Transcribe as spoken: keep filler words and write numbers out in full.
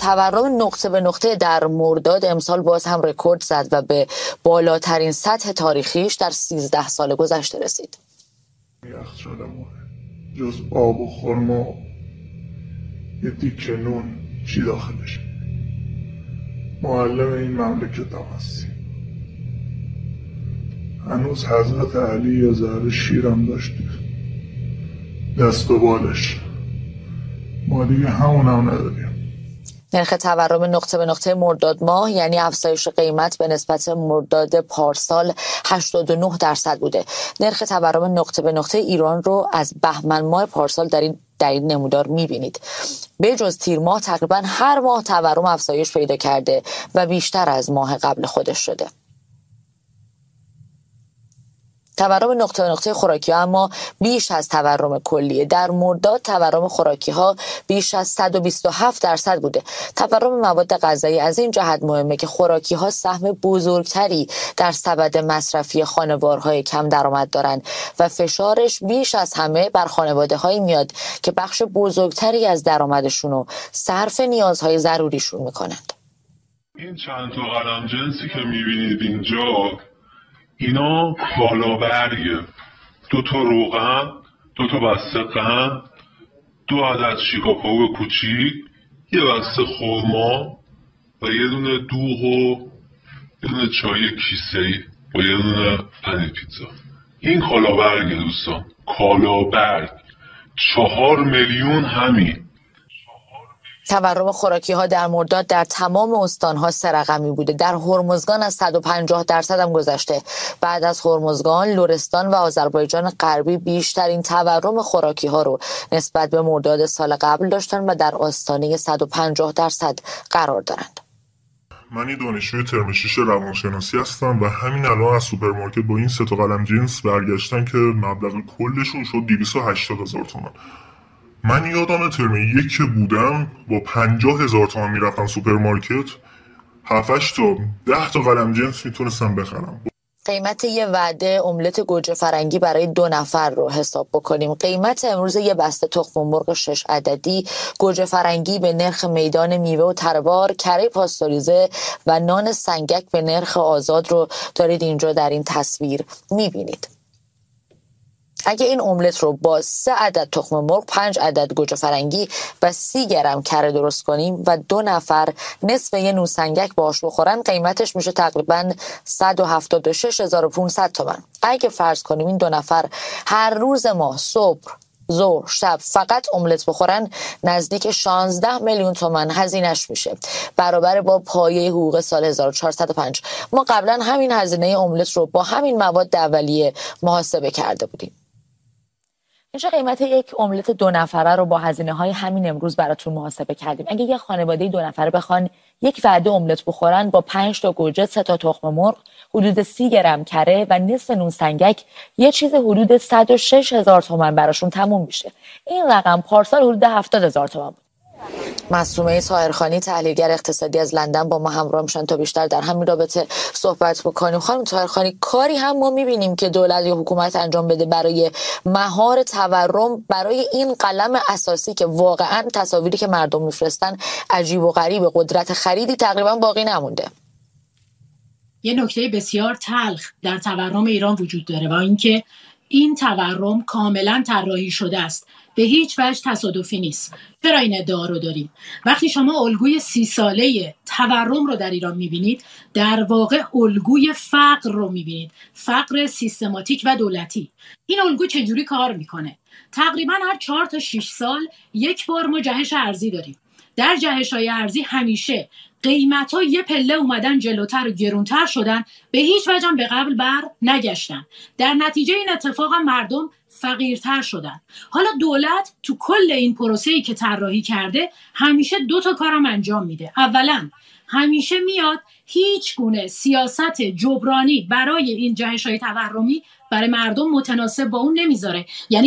تورم نقطه به نقطه در مرداد امسال باز هم رکورد زد و به بالاترین سطح تاریخیش در سیزده سال گذشته رسید. یخچالمونه جز آب و خرما یه دیکه نون چی داخلش؟ معلم این مملکت هم هستی. هنوز حضرت علی یه ذره شیرم داشتی دست و بالش، ما دیگه همون هم نداریم. نرخ تورم نقطه به نقطه مرداد ماه یعنی افزایش قیمت به نسبت مرداد پارسال هشتاد و نه درصد بوده. نرخ تورم نقطه به نقطه ایران رو از بهمن ماه پارسال در این در این نمودار می‌بینید. به جز تیر ماه تقریبا هر ماه تورم افزایش پیدا کرده و بیشتر از ماه قبل خودش شده. تورم نقطه به نقطه خوراکی ها اما بیش از تورم کلیه. در مرداد تورم خوراکی ها بیش از صد و بیست و هفت درصد بوده. تورم مواد غذایی از این جهت مهمه که خوراکی ها سهم بزرگتری در سبد مصرفی خانوارهای کم درآمد دارند و فشارش بیش از همه بر خانواده هایی میاد که بخش بزرگتری از درآمدشون رو صرف نیازهای ضروریشون میکنند. این چند تا قلم جنسی که میبینید اینجا اینا بالا برگه، دو تا روغن، دو تا بسته قند، دو عدد شیکاکائو کوچیک، یه بسته خرما و یه دونه دوغ و یه دونه چای کیسه‌ای و یه دونه پنیر پیتزا. این کالابرگه دوستان، کالابرگ، چهار میلیون همین. تورم خوراکی ها در مرداد در تمام استان ها سه رقمی بوده. در هرمزگان از صد و پنجاه درصد هم گذشته. بعد از هرمزگان، لرستان و آذربایجان غربی بیشترین تورم خوراکی ها رو نسبت به مرداد سال قبل داشتن و در آستانه صد و پنجاه درصد قرار دارند. من یه دانشجوی ترم شش روانشناسی هستم و همین الان از سوپرمارکت با این سه تا قلم جنس برگشتن که مبلغ کلشون شد دویست و هشتاد هزار تومان. من یادم ترم یک که بودم با پنجاه هزار تومان میرفتم سوپرمارکت، هفتش تا ده تا قلم جنس میتونستم بخرم. قیمت یه وعده املت گوجه فرنگی برای دو نفر رو حساب بکنیم. قیمت امروز یه بسته تخم مرغ شش عددی گوجه فرنگی به نرخ میدان میوه و تروار، کره پاستوریزه و نان سنگک به نرخ آزاد رو دارید اینجا در این تصویر میبینید. اگه این املت رو با سه عدد تخم مرغ، پنج عدد گوجه فرنگی و سی گرم کره درست کنیم و دو نفر نصف یه نوسنگک باهاش بخورن، قیمتش میشه تقریبا صد و هفتاد و شش هزار و پانصد تومان. اگه فرض کنیم این دو نفر هر روز ما صبح، ظهر، شب فقط املت بخورن، نزدیک شانزده میلیون تومان هزینه‌اش میشه، برابر با پایه حقوق سال هزار و چهارصد و پنج. ما قبلا همین هزینه املت رو با همین مواد اولیه محاسبه کرده بودیم. اینجا قیمت یک املت دو نفره رو با هزینه‌های همین امروز براتون محاسبه کردیم. اگه یه خانواده دو نفره بخوان یک وعده املت بخورن با پنج تا گوجه، سه تا تخم مرغ، حدود سی گرم کره و نصف نون سنگک، یه چیز حدود صد و شش هزار تومان براشون تموم میشه. این رقم پارسال حدود هفتاد هزار تومان بود. معصومه طاهرخانی، تحلیلگر اقتصادی از لندن، با ما همراه میشن تا بیشتر در همین رابطه صحبت بکنیم. خانم طاهرخانی، کاری هم ما میبینیم که دولت یا حکومت انجام بده برای مهار تورم، برای این قلم اساسی که واقعا تصاویری که مردم میفرستن عجیب و غریب، قدرت خریدی تقریبا باقی نمونده. یه نکته بسیار تلخ در تورم ایران وجود داره و اینکه این تورم کاملا طراحی شده است، به هیچ وجه تصادفی نیست. چرا این ادعا رو داریم؟ وقتی شما الگوی سی ساله تورم رو در ایران میبینید، در واقع الگوی فقر رو میبینید، فقر سیستماتیک و دولتی. این الگو چجوری کار میکنه؟ تقریبا هر چهار تا شش سال یک بار ما جهش ارزی داریم. در جهش‌های ارزی همیشه قیمت‌ها یه پله اومدن جلوتر و گرونتر شدن، به هیچ وجه به قبل بر نگشتن. در نتیجه این اتفاق هم مردم فقیرتر شدن. حالا دولت تو کل این پروسه‌ای که طراحی کرده همیشه دو تا کارم انجام میده. اولا همیشه میاد هیچ گونه سیاست جبرانی برای این جهش‌های تورمی برای مردم متناسب با اون نمیذاره. یعنی